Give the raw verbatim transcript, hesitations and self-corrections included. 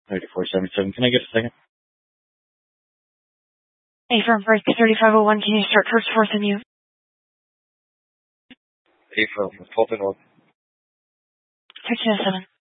thirty-four seventy-seven. Can I get a second? A firm break thirty-five oh one. Can you start first fourth and you? A firm twelve and one. thirteen oh seven.